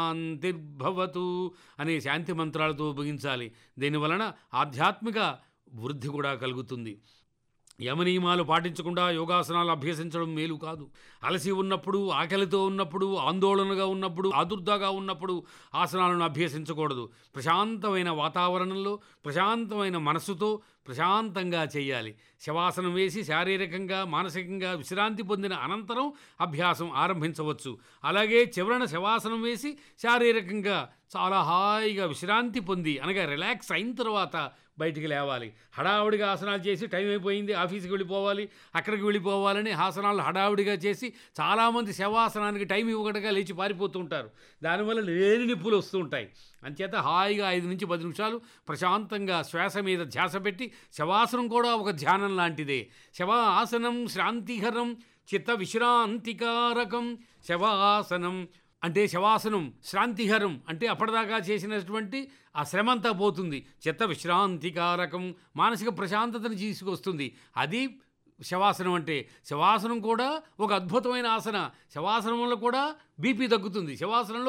శాంతిర్భవతు అనే శాంతి మంత్రాలతో ఉపయోగించాలి. దీనివలన ఆధ్యాత్మిక వృద్ధి కూడా కలుగుతుంది. యమనియమాలు పాటించకుండా యోగాసనాలు అభ్యసించడం మేలు కాదు. అలసి ఉన్నప్పుడు, ఆకలితో ఉన్నప్పుడు, ఆందోళనగా ఉన్నప్పుడు, ఆదుర్దాగా ఉన్నప్పుడు ఆసనాలను అభ్యసించకూడదు. ప్రశాంతమైన వాతావరణంలో, ప్రశాంతమైన మనస్సుతో ప్రశాంతంగా చేయాలి. శవాసనం వేసి శారీరకంగా, మానసికంగా విశ్రాంతి పొందిన అనంతరం అభ్యాసం ఆరంభించవచ్చు. అలాగే చివరన శవాసనం వేసి శారీరకంగా చాలా హాయిగా విశ్రాంతి పొంది, అనగా రిలాక్స్ అయిన తర్వాత బయటికి లేవాలి. హడావుడిగా ఆసనాలు చేసి టైం అయిపోయింది, ఆఫీస్కి వెళ్ళిపోవాలి, అక్కడికి వెళ్ళిపోవాలని ఆసనాలు హడావుడిగా చేసి చాలామంది శవాసనానికి టైం ఇవ్వకుండా లేచి పారిపోతూ ఉంటారు. దానివల్ల లేని నిప్పులు వస్తూ ఉంటాయి. అంచేత హాయిగా 5 నుంచి 10 నిమిషాలు ప్రశాంతంగా శ్వాస మీద ధ్యాస పెట్టి, శవాసనం కూడా ఒక ధ్యానం లాంటిదే. శవాసనం శ్రాంతిహరం చిత్త విశ్రాంతికారకం. శవాసనం అంటే శవాసనం శ్రాంతిహరం అంటే అప్పటిదాకా చేసినటువంటి ఆ శ్రమంతా పోతుంది. చిత్త విశ్రాంతికారకం మానసిక ప్రశాంతతను తీసుకొస్తుంది. అది శవాసనం అంటే. శవాసనం కూడా ఒక అద్భుతమైన ఆసన. శవాసనం వల్ల కూడా బీపీ తగ్గుతుంది. శవాసనంలో